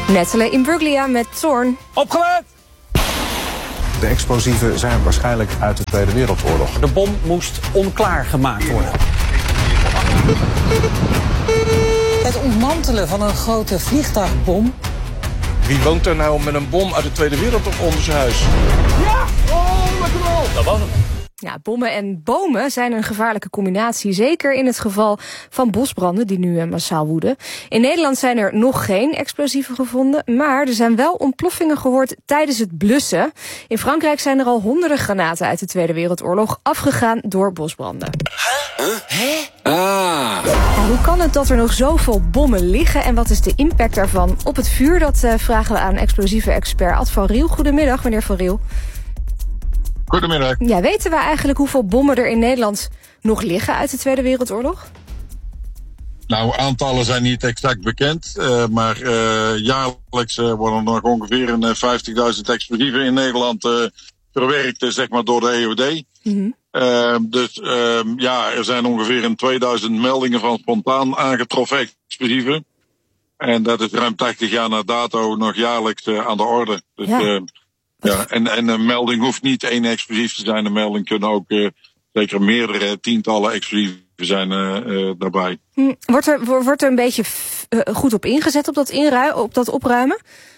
Natalie Imbruglia met Zorn. Opgelet! De explosieven zijn waarschijnlijk uit de Tweede Wereldoorlog. De bom moest onklaar gemaakt worden. Het ontmantelen van een grote vliegtuigbom. Wie woont er nou met een bom uit de Tweede Wereldoorlog onder zijn huis? Ja! Oh, lekker wel! Dat was hem. Ja, bommen en bomen zijn een gevaarlijke combinatie. Zeker in het geval van bosbranden die nu massaal woeden. In Nederland zijn er nog geen explosieven gevonden. Maar er zijn wel ontploffingen gehoord tijdens het blussen. In Frankrijk zijn er al honderden granaten uit de Tweede Wereldoorlog afgegaan door bosbranden. Hoe kan het dat er nog zoveel bommen liggen en wat is de impact daarvan op het vuur? Dat vragen we aan explosieve expert Ad van Riel. Goedemiddag, meneer Van Riel. Goedemiddag. Ja, weten we eigenlijk hoeveel bommen er in Nederland nog liggen uit de Tweede Wereldoorlog? Nou, aantallen zijn niet exact bekend, maar jaarlijks worden er nog ongeveer 50.000 explosieven in Nederland verwerkt, zeg maar, door de EOD. Mm-hmm. Er zijn ongeveer 2000 meldingen van spontaan aangetroffen explosieven. En dat is ruim 80 jaar na dato nog jaarlijks aan de orde. Dus, en een melding hoeft niet één explosief te zijn. Een melding kunnen ook zeker meerdere tientallen explosieven zijn daarbij. Wordt er een beetje goed op ingezet op dat opruimen?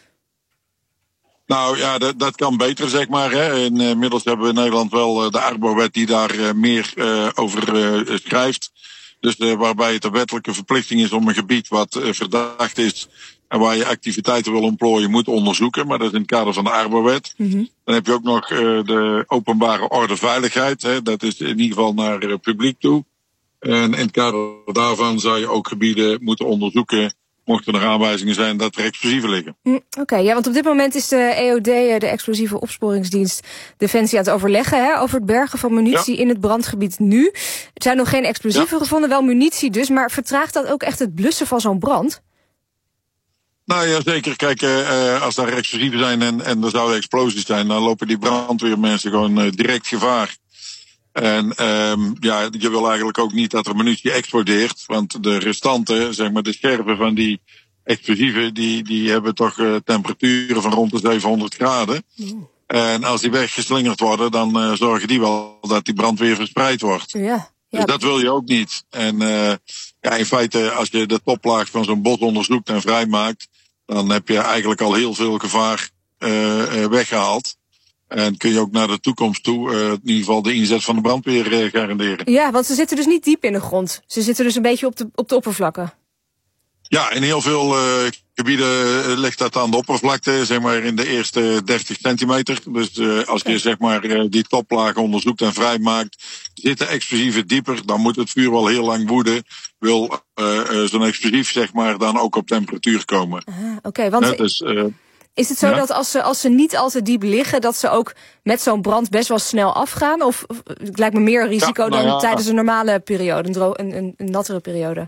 Nou ja, dat kan beter, zeg maar. Hè. Inmiddels hebben we in Nederland wel de Arbowet die daar meer over schrijft. Dus waarbij het een wettelijke verplichting is om een gebied wat verdacht is en waar je activiteiten wil ontplooien moet onderzoeken. Maar dat is in het kader van de Arbowet. Mm-hmm. Dan heb je ook nog de openbare orde veiligheid. Hè. Dat is in ieder geval naar het publiek toe. En in het kader daarvan zou je ook gebieden moeten onderzoeken, mochten er aanwijzingen zijn dat er explosieven liggen. Oké, want op dit moment is de EOD, de explosieve opsporingsdienst, Defensie aan het overleggen over het bergen van munitie in het brandgebied nu. Er zijn nog geen explosieven gevonden, wel munitie dus, maar vertraagt dat ook echt het blussen van zo'n brand? Nou ja, zeker. Kijk, als daar explosieven zijn en er zouden explosies zijn, dan lopen die brandweermensen gewoon direct gevaar. En je wil eigenlijk ook niet dat er munitie explodeert, want de restanten, zeg maar de scherven van die explosieven, die hebben toch temperaturen van rond de 700 graden. En als die weggeslingerd worden, dan zorgen die wel dat die brand weer verspreid wordt. Ja. Dus dat wil je ook niet. En in feite, als je de toplaag van zo'n bos onderzoekt en vrijmaakt, dan heb je eigenlijk al heel veel gevaar weggehaald. En kun je ook naar de toekomst toe in ieder geval de inzet van de brandweer garanderen. Ja, want ze zitten dus niet diep in de grond. Ze zitten dus een beetje op de oppervlakte. Ja, in heel veel gebieden ligt dat aan de oppervlakte, zeg maar in de eerste 30 centimeter. Dus als je zeg maar die toplagen onderzoekt en vrijmaakt, zitten explosieven dieper, dan moet het vuur wel heel lang woeden. Wil zo'n explosief zeg maar dan ook op temperatuur komen. Oké, want is het zo dat als ze niet al te diep liggen, dat ze ook met zo'n brand best wel snel afgaan? Of het lijkt me meer een risico dan tijdens een normale periode, een nattere periode?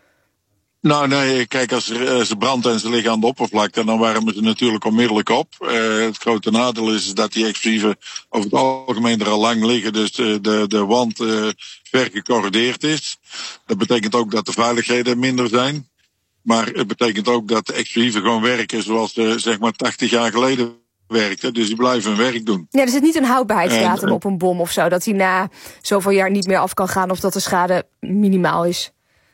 Nou nee, kijk, als ze branden en ze liggen aan de oppervlakte, dan warmen ze natuurlijk onmiddellijk op. Het grote nadeel is dat die explosieven over het algemeen er al lang liggen, dus de wand ver gecorrodeerd is. Dat betekent ook dat de veiligheden minder zijn. Maar het betekent ook dat de explosieven gewoon werken zoals ze zeg maar 80 jaar geleden werkten. Dus die blijven hun werk doen. Ja, er zit niet een houdbaarheidsdatum op een bom of zo, dat die na zoveel jaar niet meer af kan gaan of dat de schade minimaal is.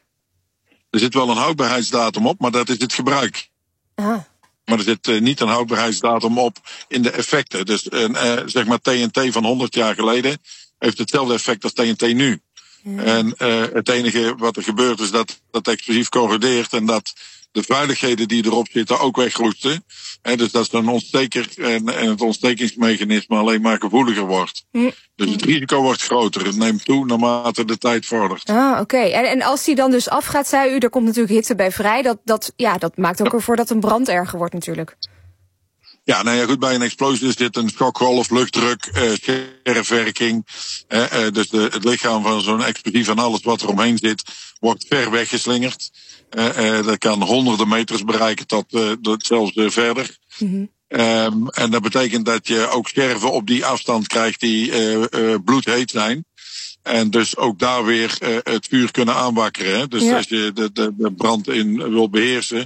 Er zit wel een houdbaarheidsdatum op, maar dat is het gebruik. Maar er zit niet een houdbaarheidsdatum op in de effecten. Dus zeg maar TNT van 100 jaar geleden heeft hetzelfde effect als TNT nu. Ja. En het enige wat er gebeurt is dat dat explosief corrodeert en dat de veiligheden die erop zitten ook wegroesten. Dus dat zo'n ontsteker en het ontstekingsmechanisme alleen maar gevoeliger wordt. Dus het risico wordt groter. Het neemt toe naarmate de tijd vordert. Oké. En als die dan dus afgaat, zei u, er komt natuurlijk hitte bij vrij. Dat maakt ook ervoor dat een brand erger wordt natuurlijk. Ja, nou ja, goed, bij een explosie zit een schokgolf, luchtdruk, scherfwerking. Dus het lichaam van zo'n explosief en alles wat er omheen zit, wordt ver weggeslingerd. Dat kan honderden meters bereiken tot zelfs verder. Mm-hmm. En dat betekent dat je ook scherven op die afstand krijgt die bloedheet zijn. En dus ook daar weer het vuur kunnen aanwakkeren. Hè? Dus als je de brand in wil beheersen,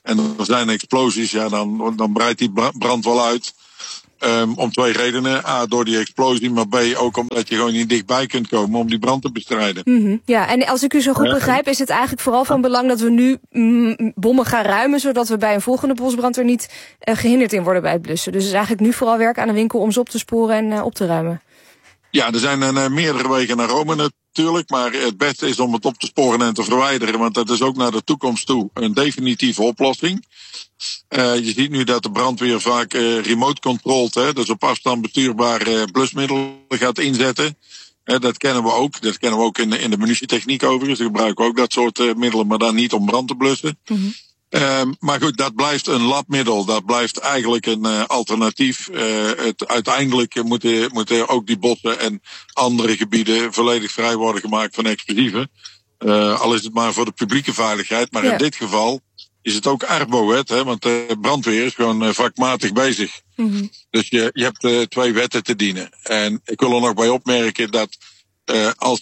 en er zijn explosies, ja, dan breidt die brand wel uit. Om 2 redenen. A, door die explosie, maar B, ook omdat je gewoon niet dichtbij kunt komen om die brand te bestrijden. Mm-hmm. Ja, en als ik u zo goed begrijp, is het eigenlijk vooral van belang dat we nu bommen gaan ruimen, zodat we bij een volgende bosbrand er niet gehinderd in worden bij het blussen. Dus het is eigenlijk nu vooral werk aan de winkel om ze op te sporen en op te ruimen. Ja, er zijn meerdere wegen naar Rome natuurlijk, maar het beste is om het op te sporen en te verwijderen, want dat is ook naar de toekomst toe een definitieve oplossing. Je ziet nu dat de brandweer vaak remote controlled, dus op afstand bestuurbare blusmiddelen gaat inzetten. Dat kennen we ook. Dat kennen we ook in de munitietechniek overigens. We gebruiken ook dat soort middelen, maar dan niet om brand te blussen. Mm-hmm. Maar goed, dat blijft een labmiddel. Dat blijft eigenlijk een alternatief. Uiteindelijk moeten ook die bossen en andere gebieden volledig vrij worden gemaakt van explosieven. Al is het maar voor de publieke veiligheid. Maar in dit geval is het ook Arbo-wet, want de brandweer is gewoon vakmatig bezig. Mm-hmm. Dus je hebt 2 wetten te dienen. En ik wil er nog bij opmerken dat als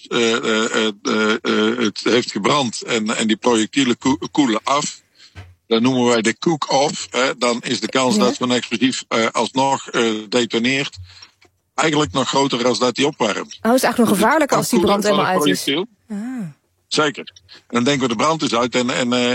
het heeft gebrand en die projectielen koelen af, dan noemen wij de cook-off. Dan is de kans dat zo'n explosief alsnog detoneert eigenlijk nog groter dan dat die opwarmt. Oh, het is eigenlijk nog gevaarlijker als die brand helemaal uit is. Zeker. En dan denken we de brand is uit en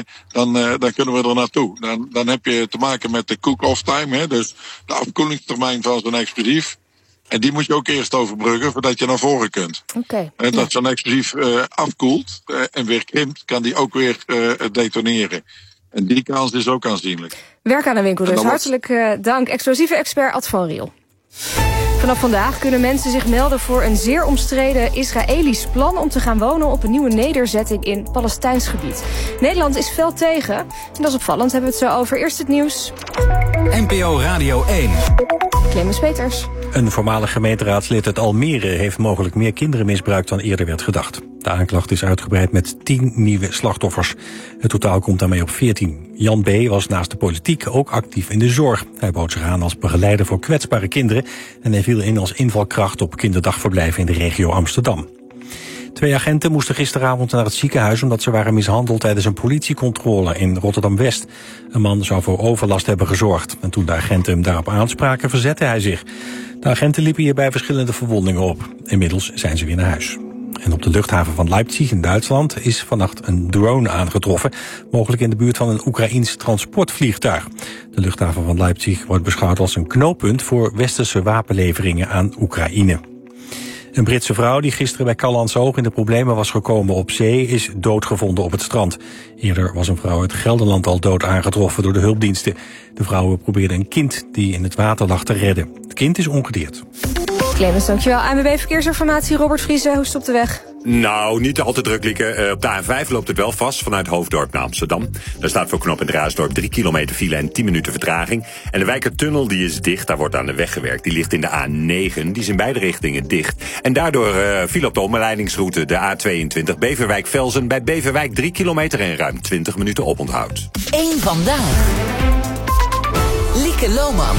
dan kunnen we er naartoe. Dan heb je te maken met de cook-off time, dus de afkoelingstermijn van zo'n explosief. En die moet je ook eerst overbruggen voordat je naar voren kunt. Okay. En dat zo'n explosief afkoelt en weer krimpt, kan die ook weer detoneren. En die kans is ook aanzienlijk. Werk aan de winkel dus. Hartelijk dank. Explosieve expert Ad van Riel. Vanaf vandaag kunnen mensen zich melden voor een zeer omstreden Israëlisch plan om te gaan wonen op een nieuwe nederzetting in Palestijns gebied. Nederland is fel tegen. En dat is opvallend, hebben we het zo over. Eerst het nieuws. NPO Radio 1. Clemens Peters. Een voormalig gemeenteraadslid uit Almere heeft mogelijk meer kinderen misbruikt dan eerder werd gedacht. De aanklacht is uitgebreid met 10 nieuwe slachtoffers. Het totaal komt daarmee op 14. Jan B. was naast de politiek ook actief in de zorg. Hij bood zich aan als begeleider voor kwetsbare kinderen en hij viel in als invalkracht op kinderdagverblijven in de regio Amsterdam. 2 agenten moesten gisteravond naar het ziekenhuis omdat ze waren mishandeld tijdens een politiecontrole in Rotterdam-West. Een man zou voor overlast hebben gezorgd. En toen de agenten hem daarop aanspraken, verzette hij zich. De agenten liepen hierbij verschillende verwondingen op. Inmiddels zijn ze weer naar huis. En op de luchthaven van Leipzig in Duitsland is vannacht een drone aangetroffen, mogelijk in de buurt van een Oekraïens transportvliegtuig. De luchthaven van Leipzig wordt beschouwd als een knooppunt voor westerse wapenleveringen aan Oekraïne. Een Britse vrouw die gisteren bij Callantsoog in de problemen was gekomen op zee is doodgevonden op het strand. Eerder was een vrouw uit Gelderland al dood aangetroffen door de hulpdiensten. De vrouwen probeerden een kind die in het water lag te redden. Het kind is ongedeerd. Clemens, dankjewel. ANWB Verkeersinformatie, Robert Vriese, hoe is het op de weg? Nou, niet al te druk, Lieke. Op de A5 loopt het wel vast vanuit Hoofddorp naar Amsterdam. Daar staat voor knooppunt Raasdorp 3 kilometer file en 10 minuten vertraging. En de Wijkertunnel die is dicht, daar wordt aan de weg gewerkt. Die ligt in de A9, die is in beide richtingen dicht. En daardoor viel op de omleidingsroute de A22 Beverwijk-Velzen bij Beverwijk 3 kilometer en ruim 20 minuten oponthoud. 1 vandaag. Lieke Lohman.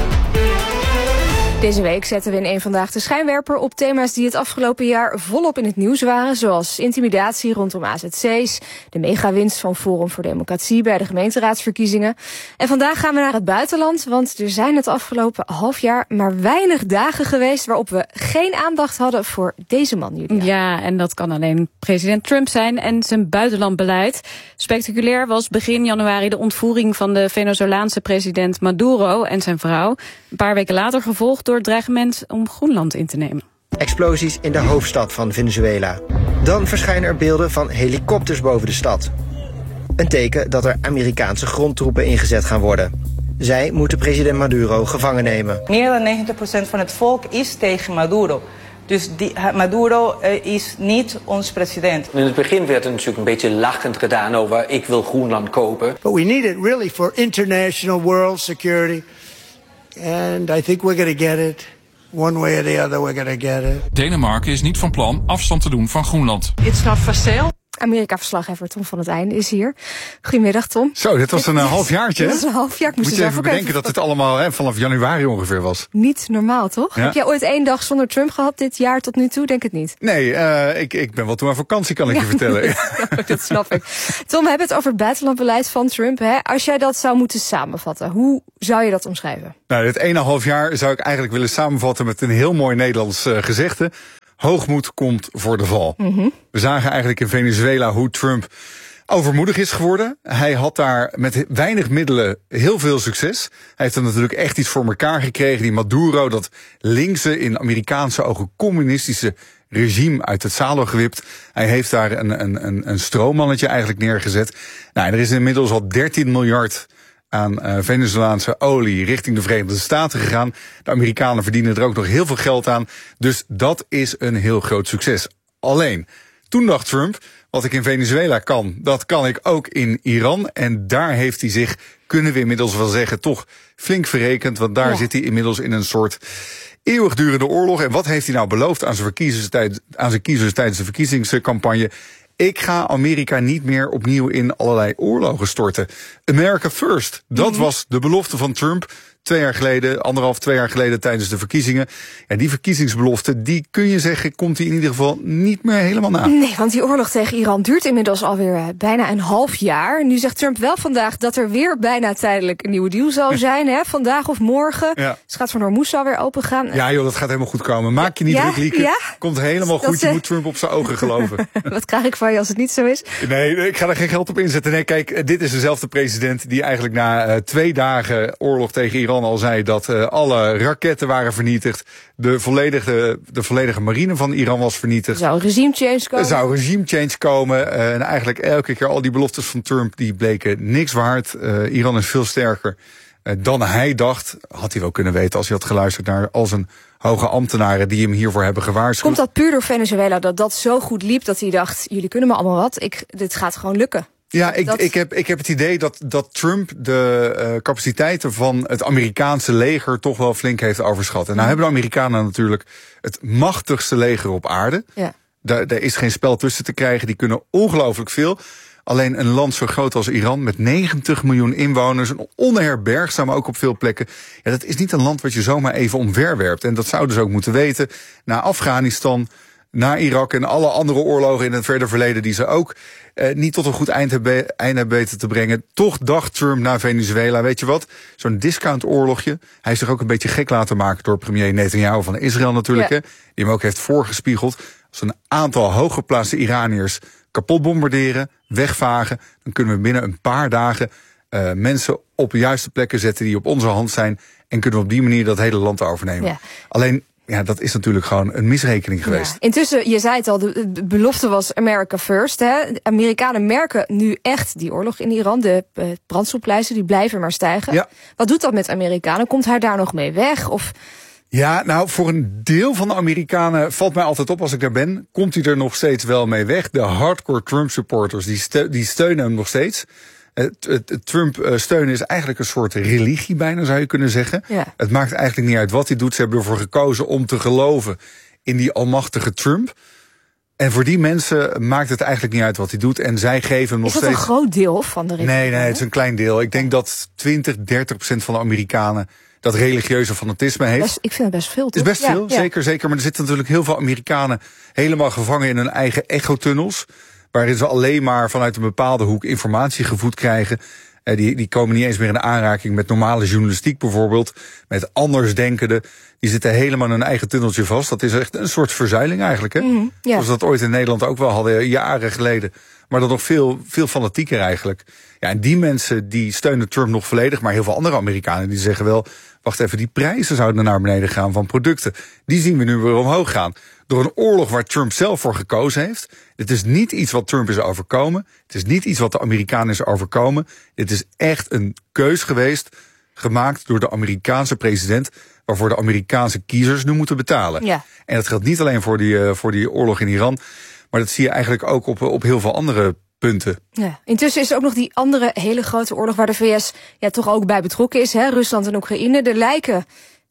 Deze week zetten we in 1 Vandaag de schijnwerper op thema's die het afgelopen jaar volop in het nieuws waren, zoals intimidatie rondom AZC's, de megawinst van Forum voor Democratie bij de gemeenteraadsverkiezingen. En vandaag gaan we naar het buitenland, want er zijn het afgelopen half jaar maar weinig dagen geweest waarop we geen aandacht hadden voor deze man, Julia. Ja, en dat kan alleen president Trump zijn en zijn buitenlandbeleid. Spectaculair was begin januari de ontvoering van de Venezolaanse president Maduro en zijn vrouw. Een paar weken later gevolgd door het dreigement om Groenland in te nemen. Explosies in de hoofdstad van Venezuela. Dan verschijnen er beelden van helikopters boven de stad. Een teken dat er Amerikaanse grondtroepen ingezet gaan worden. Zij moeten president Maduro gevangen nemen. Meer dan 90% van het volk is tegen Maduro. Dus Maduro is niet ons president. In het begin werd er natuurlijk een beetje lachend gedaan over ik wil Groenland kopen. But we need it really for international world security. And I think we're going to get it. One way or the other, we're going to get it. Denemarken is niet van plan afstand te doen van Groenland. It's not for sale. Amerika-verslaggever Tom van het Einde is hier. Goedemiddag, Tom. Zo, dit was een halfjaartje, hè? Dat was een halfjaar. Moet je even bedenken dat het allemaal vanaf januari ongeveer was. Niet normaal, toch? Ja. Heb jij ooit 1 dag zonder Trump gehad dit jaar tot nu toe? Denk het niet. Nee, ik ben wel toe aan vakantie, kan ik je vertellen. Dat snap ik. Tom, we hebben het over het buitenlandbeleid van Trump. Hè? Als jij dat zou moeten samenvatten, hoe zou je dat omschrijven? Nou, dit 1,5 jaar zou ik eigenlijk willen samenvatten met een heel mooi Nederlands gezegde. Hoogmoed komt voor de val. Mm-hmm. We zagen eigenlijk in Venezuela hoe Trump overmoedig is geworden. Hij had daar met weinig middelen heel veel succes. Hij heeft er natuurlijk echt iets voor elkaar gekregen. Die Maduro, dat linkse, in Amerikaanse ogen communistische regime uit het zadel gewipt. Hij heeft daar een stroommannetje eigenlijk neergezet. Nou, er is inmiddels al 13 miljard aan Venezolaanse olie richting de Verenigde Staten gegaan. De Amerikanen verdienen er ook nog heel veel geld aan. Dus dat is een heel groot succes. Alleen, toen dacht Trump, wat ik in Venezuela kan, dat kan ik ook in Iran. En daar heeft hij zich, kunnen we inmiddels wel zeggen, toch flink verrekend. Want daar zit hij inmiddels in een soort eeuwigdurende oorlog. En wat heeft hij nou beloofd aan zijn kiezers tijdens de verkiezingscampagne? Ik ga Amerika niet meer opnieuw in allerlei oorlogen storten. America first. Dat was de belofte van Trump 2 jaar geleden, 2 jaar geleden tijdens de verkiezingen. Ja, die verkiezingsbelofte, die kun je zeggen, komt hij in ieder geval niet meer helemaal na. Nee, want die oorlog tegen Iran duurt inmiddels alweer bijna een half jaar. Nu zegt Trump wel vandaag dat er weer bijna tijdelijk een nieuwe deal zal zijn. Hè? Vandaag of morgen. Ja. Dus gaat van Hormuz alweer open gaan. Ja joh, dat gaat helemaal goed komen. Maak je niet druk, Lieke. Ja? Komt helemaal goed. Je moet Trump op zijn ogen geloven. Wat krijg ik van je als het niet zo is? Nee, ik ga er geen geld op inzetten. Nee, kijk, dit is dezelfde president die eigenlijk na 2 dagen oorlog tegen Iran al zei dat alle raketten waren vernietigd. De volledige marine van Iran was vernietigd. Zou een regime change komen? En eigenlijk elke keer al die beloftes van Trump die bleken niks waard. Iran is veel sterker dan hij dacht. Had hij wel kunnen weten als hij had geluisterd naar al zijn hoge ambtenaren die hem hiervoor hebben gewaarschuwd. Komt dat puur door Venezuela dat zo goed liep dat hij dacht, jullie kunnen me allemaal wat. Dit gaat gewoon lukken. Ja, ik heb het idee dat Trump de capaciteiten van het Amerikaanse leger toch wel flink heeft overschat. En nou hebben de Amerikanen natuurlijk het machtigste leger op aarde. Ja. Daar is geen spel tussen te krijgen. Die kunnen ongelooflijk veel. Alleen een land zo groot als Iran met 90 miljoen inwoners, onherbergzaam ook op veel plekken. Ja, dat is niet een land wat je zomaar even omverwerpt. En dat zouden ze ook moeten weten. Na Afghanistan, na Irak en alle andere oorlogen in het verder verleden die ze ook niet tot een goed eind hebben weten te brengen. Toch dacht Trump na Venezuela, weet je wat, zo'n discount-oorlogje. Hij is zich ook een beetje gek laten maken door premier Netanyahu van Israël natuurlijk. Ja. Hè, die hem ook heeft voorgespiegeld. Als een aantal hooggeplaatste Iraniërs kapot bombarderen, wegvagen, dan kunnen we binnen een paar dagen mensen op de juiste plekken zetten die op onze hand zijn. En kunnen we op die manier dat hele land overnemen. Ja. Alleen, ja, dat is natuurlijk gewoon een misrekening geweest. Ja. Intussen, je zei het al, de belofte was America first. Hè? De Amerikanen merken nu echt die oorlog in Iran. De brandstofprijzen die blijven maar stijgen. Ja. Wat doet dat met Amerikanen? Komt hij daar nog mee weg? Of... Ja, nou, voor een deel van de Amerikanen valt mij altijd op als ik daar ben. Komt hij er nog steeds wel mee weg? De hardcore Trump-supporters, die steunen hem nog steeds. Trump steunen is eigenlijk een soort religie bijna, zou je kunnen zeggen. Ja. Het maakt eigenlijk niet uit wat hij doet. Ze hebben ervoor gekozen om te geloven in die almachtige Trump. En voor die mensen maakt het eigenlijk niet uit wat hij doet. En zij geven hem nog steeds... Is dat een groot deel van de religie? Nee, het is een klein deel. Ik denk dat 20-30% van de Amerikanen dat religieuze fanatisme heeft. Ik vind het best veel. Het is best veel, zeker. Maar er zitten natuurlijk heel veel Amerikanen helemaal gevangen in hun eigen echotunnels, waarin ze alleen maar vanuit een bepaalde hoek informatie gevoed krijgen. Die komen niet eens meer in aanraking met normale journalistiek bijvoorbeeld. Met andersdenkenden. Die zitten helemaal in hun eigen tunneltje vast. Dat is echt een soort verzuiling eigenlijk. Hè? Mm-hmm, ja. Zoals we dat ooit in Nederland ook wel hadden, jaren geleden. Maar dan nog veel fanatieker eigenlijk. Ja, en die mensen die steunen Trump nog volledig. Maar heel veel andere Amerikanen die zeggen wel, wacht even, die prijzen zouden naar beneden gaan van producten. Die zien we nu weer omhoog gaan. Door een oorlog waar Trump zelf voor gekozen heeft. Dit is niet iets wat Trump is overkomen. Het is niet iets wat de Amerikanen is overkomen. Dit is echt een keus geweest, gemaakt door de Amerikaanse president, waarvoor de Amerikaanse kiezers nu moeten betalen. Ja. En dat geldt niet alleen voor die oorlog in Iran, maar dat zie je eigenlijk ook op heel veel andere punten. Ja. Intussen is er ook nog die andere hele grote oorlog waar de VS toch ook bij betrokken is. Hè? Rusland en Oekraïne. Er lijken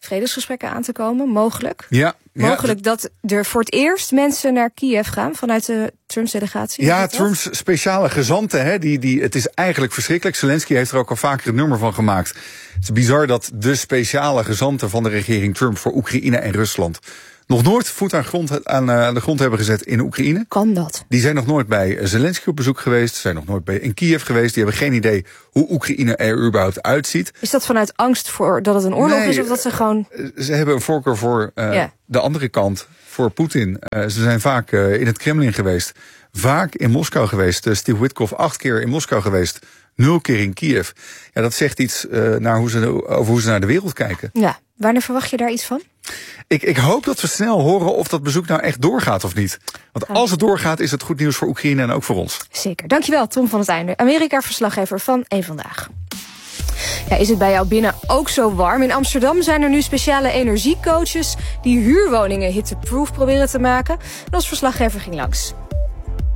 vredesgesprekken aan te komen, mogelijk. Ja. Mogelijk dat er voor het eerst mensen naar Kiev gaan vanuit de Trumps-delegatie. Ja, Trumps speciale gezanten, het is eigenlijk verschrikkelijk. Zelensky heeft er ook al vaker een nummer van gemaakt. Het is bizar dat de speciale gezanten van de regering Trump voor Oekraïne en Rusland nog nooit voet aan de grond hebben gezet in Oekraïne. Kan dat? Die zijn nog nooit bij Zelensky op bezoek geweest. Zijn nog nooit in Kiev geweest. Die hebben geen idee hoe Oekraïne er überhaupt uitziet. Is dat vanuit angst voor dat het een oorlog is? Of dat ze gewoon... Ze hebben een voorkeur voor de andere kant, voor Poetin. Ze zijn vaak in het Kremlin geweest. Vaak in Moskou geweest. Steve Witkoff 8 keer in Moskou geweest. 0 keer in Kiev. Ja, dat zegt iets over hoe ze naar de wereld kijken. Ja, wanneer verwacht je daar iets van? Ik hoop dat we snel horen of dat bezoek nou echt doorgaat of niet. Want als het doorgaat, is het goed nieuws voor Oekraïne en ook voor ons. Zeker. Dankjewel, Tom van het Einde, Amerika-verslaggever van Eén Vandaag. Ja, is het bij jou binnen ook zo warm? In Amsterdam zijn er nu speciale energiecoaches die huurwoningen hitteproof proberen te maken. En ons verslaggever ging langs.